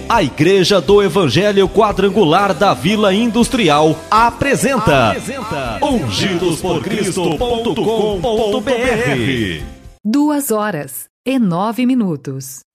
A Igreja do Evangelho Quadrangular da Vila Industrial apresenta ungidosporcristo.com.br. 2 horas e 9 minutos.